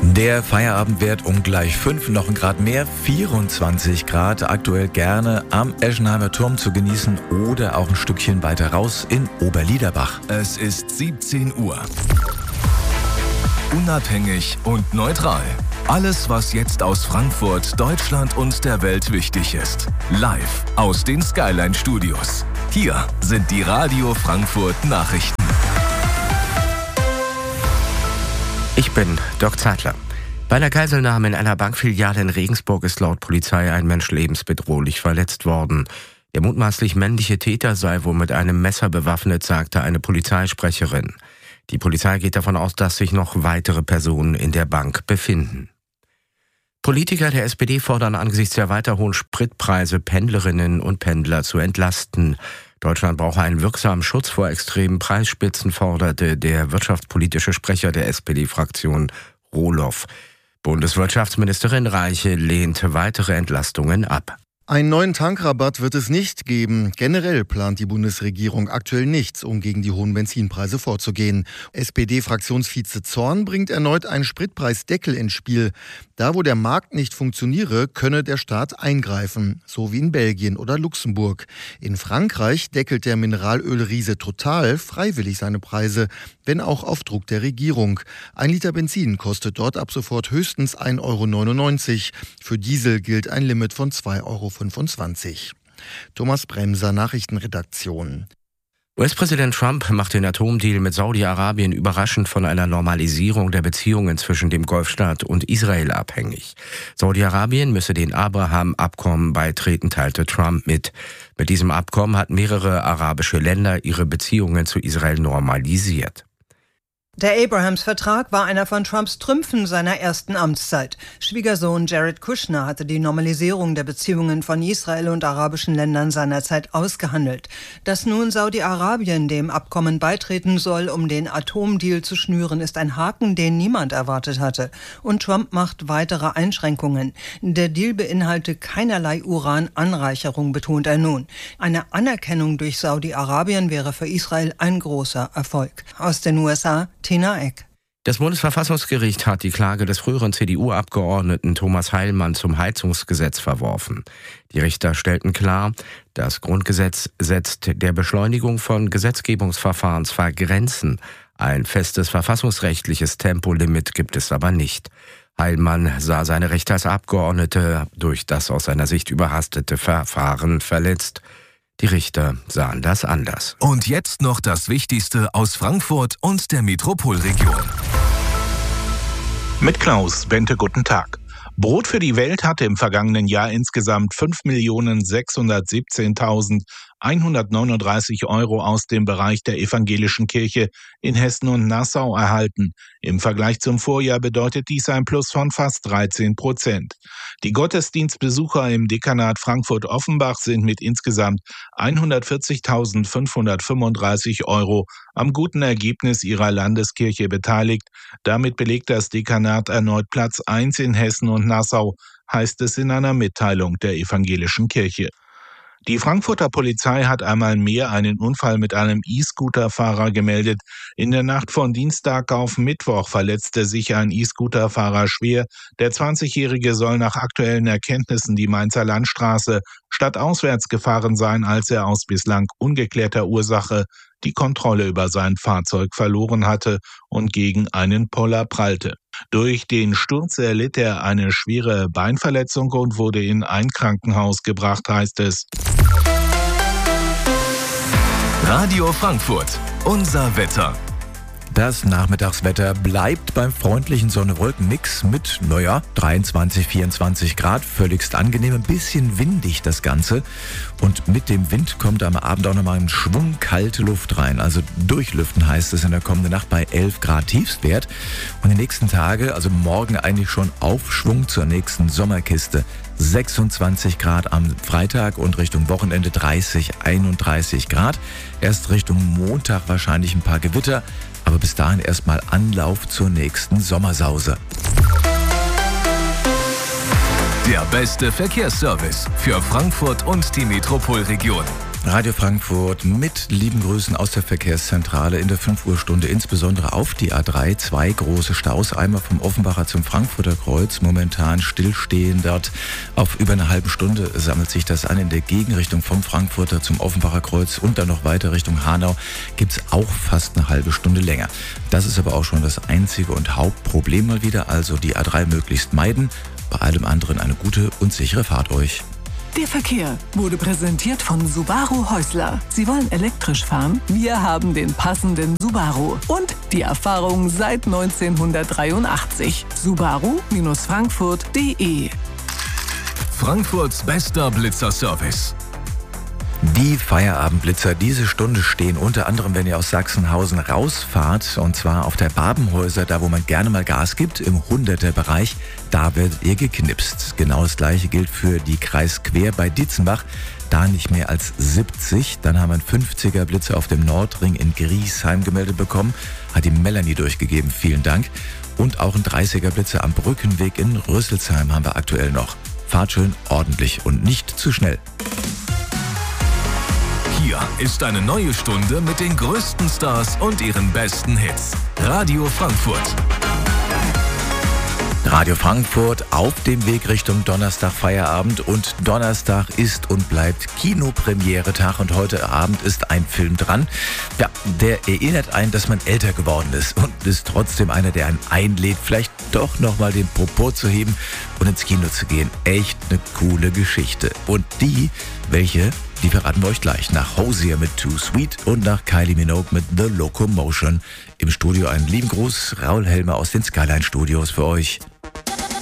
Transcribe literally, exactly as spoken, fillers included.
Der Feierabendwert um gleich fünf, noch ein Grad mehr, vierundzwanzig Grad. Aktuell gerne am Eschenheimer Turm zu genießen oder auch ein Stückchen weiter raus in Oberliederbach. Es ist siebzehn Uhr. Unabhängig und neutral. Alles, was jetzt aus Frankfurt, Deutschland und der Welt wichtig ist. Live aus den Skyline Studios. Hier sind die Radio Frankfurt Nachrichten. Ich bin Doc Zeitler. Bei einer Geiselnahme in einer Bankfiliale in Regensburg ist laut Polizei ein Mensch lebensbedrohlich verletzt worden. Der mutmaßlich männliche Täter sei wohl mit einem Messer bewaffnet, sagte eine Polizeisprecherin. Die Polizei geht davon aus, dass sich noch weitere Personen in der Bank befinden. Politiker der S P D fordern angesichts der weiter hohen Spritpreise Pendlerinnen und Pendler zu entlasten. Deutschland brauche einen wirksamen Schutz vor extremen Preisspitzen, forderte der wirtschaftspolitische Sprecher der S P D-Fraktion Rohloff. Bundeswirtschaftsministerin Reiche lehnt weitere Entlastungen ab. Einen neuen Tankrabatt wird es nicht geben. Generell plant die Bundesregierung aktuell nichts, um gegen die hohen Benzinpreise vorzugehen. S P D-Fraktionsvize Zorn bringt erneut einen Spritpreisdeckel ins Spiel. Da, wo der Markt nicht funktioniere, könne der Staat eingreifen, so wie in Belgien oder Luxemburg. In Frankreich deckelt der Mineralölriese Total freiwillig seine Preise, wenn auch auf Druck der Regierung. Ein Liter Benzin kostet dort ab sofort höchstens ein Euro neunundneunzig. Für Diesel gilt ein Limit von zwei Euro fünfundzwanzig. Thomas Bremser, Nachrichtenredaktion. U S-Präsident Trump macht den Atomdeal mit Saudi-Arabien überraschend von einer Normalisierung der Beziehungen zwischen dem Golfstaat und Israel abhängig. Saudi-Arabien müsse den Abraham-Abkommen beitreten, teilte Trump mit. Mit diesem Abkommen hatten mehrere arabische Länder ihre Beziehungen zu Israel normalisiert. Der Abrahams-Vertrag war einer von Trumps Trümpfen seiner ersten Amtszeit. Schwiegersohn Jared Kushner hatte die Normalisierung der Beziehungen von Israel und arabischen Ländern seinerzeit ausgehandelt. Dass nun Saudi-Arabien dem Abkommen beitreten soll, um den Atomdeal zu schnüren, ist ein Haken, den niemand erwartet hatte. Und Trump macht weitere Einschränkungen. Der Deal beinhalte keinerlei Urananreicherung, betont er nun. Eine Anerkennung durch Saudi-Arabien wäre für Israel ein großer Erfolg. Aus den U S A Tina Eck. Das Bundesverfassungsgericht hat die Klage des früheren C D U-Abgeordneten Thomas Heilmann zum Heizungsgesetz verworfen. Die Richter stellten klar, das Grundgesetz setzt der Beschleunigung von Gesetzgebungsverfahren zwar Grenzen, ein festes verfassungsrechtliches Tempolimit gibt es aber nicht. Heilmann sah seine Rechte als Abgeordnete durch das aus seiner Sicht überhastete Verfahren verletzt. Die Richter sahen das anders. Und jetzt noch das Wichtigste aus Frankfurt und der Metropolregion. Mit Klaus Bente, guten Tag. Brot für die Welt hatte im vergangenen Jahr insgesamt fünf Millionen sechshundertsiebzehntausendeinhundertneununddreißig Euro aus dem Bereich der evangelischen Kirche in Hessen und Nassau erhalten. Im Vergleich zum Vorjahr bedeutet dies ein Plus von fast dreizehn Prozent. Die Gottesdienstbesucher im Dekanat Frankfurt-Offenbach sind mit insgesamt hundertvierzigtausendfünfhundertfünfunddreißig Euro am guten Ergebnis ihrer Landeskirche beteiligt. Damit belegt das Dekanat erneut Platz eins in Hessen und Nassau, heißt es in einer Mitteilung der evangelischen Kirche. Die Frankfurter Polizei hat einmal mehr einen Unfall mit einem E-Scooter-Fahrer gemeldet. In der Nacht von Dienstag auf Mittwoch verletzte sich ein E-Scooter-Fahrer schwer. Der zwanzigjährige soll nach aktuellen Erkenntnissen die Mainzer Landstraße stadtauswärts gefahren sein, als er aus bislang ungeklärter Ursache die Kontrolle über sein Fahrzeug verloren hatte und gegen einen Poller prallte. Durch den Sturz erlitt er eine schwere Beinverletzung und wurde in ein Krankenhaus gebracht, heißt es. Radio Frankfurt, unser Wetter. Das Nachmittagswetter bleibt beim freundlichen Sonne-Wolken-Mix mit, naja, dreiundzwanzig, vierundzwanzig Grad, völligst angenehm, ein bisschen windig das Ganze. Und mit dem Wind kommt am Abend auch nochmal ein Schwung kalte Luft rein. Also durchlüften heißt es in der kommenden Nacht bei elf Grad Tiefstwert. Und die nächsten Tage, also morgen eigentlich schon Aufschwung zur nächsten Sommerkiste. sechsundzwanzig Grad am Freitag und Richtung Wochenende dreißig, einunddreißig Grad. Erst Richtung Montag wahrscheinlich ein paar Gewitter. Aber bis dahin erstmal Anlauf zur nächsten Sommersause. Der beste Verkehrsservice für Frankfurt und die Metropolregion. Radio Frankfurt mit lieben Grüßen aus der Verkehrszentrale in der fünf Uhr Stunde, insbesondere auf die A drei. Zwei große Staus, einmal vom Offenbacher zum Frankfurter Kreuz, momentan stillstehen dort. Auf über eine halbe Stunde sammelt sich das an. In der Gegenrichtung vom Frankfurter zum Offenbacher Kreuz und dann noch weiter Richtung Hanau gibt's auch fast eine halbe Stunde länger. Das ist aber auch schon das einzige und Hauptproblem mal wieder, also die A drei möglichst meiden. Bei allem anderen eine gute und sichere Fahrt euch. Der Verkehr wurde präsentiert von Subaru Häusler. Sie wollen elektrisch fahren? Wir haben den passenden Subaru. Und die Erfahrung seit neunzehnhundertdreiundachtzig. Subaru Frankfurt punkt de. Frankfurts bester Blitzerservice. Die Feierabendblitzer diese Stunde stehen unter anderem, wenn ihr aus Sachsenhausen rausfahrt, und zwar auf der Babenhäuser, da wo man gerne mal Gas gibt, im Hunderter-Bereich, da werdet ihr geknipst. Genau das gleiche gilt für die Kreisquer bei Dietzenbach, da nicht mehr als siebzig. Dann haben wir einen fünfziger Blitzer auf dem Nordring in Griesheim gemeldet bekommen, hat die Melanie durchgegeben, vielen Dank. Und auch ein dreißiger Blitzer am Brückenweg in Rüsselsheim haben wir aktuell noch. Fahrt schön ordentlich und nicht zu schnell. Hier ist eine neue Stunde mit den größten Stars und ihren besten Hits. Radio Frankfurt. Radio Frankfurt auf dem Weg Richtung Donnerstag Feierabend, und Donnerstag ist und bleibt Kinopremiere-Tag und heute Abend ist ein Film dran. Ja, der erinnert einen, dass man älter geworden ist und ist trotzdem einer, der einen einlädt, vielleicht doch nochmal den Popo zu heben und ins Kino zu gehen. Echt eine coole Geschichte. Und die, welche, die verraten wir euch gleich. Nach Hosier mit Too Sweet und nach Kylie Minogue mit The Locomotion. Im Studio einen lieben Gruß, Raul Helmer aus den Skyline Studios für euch.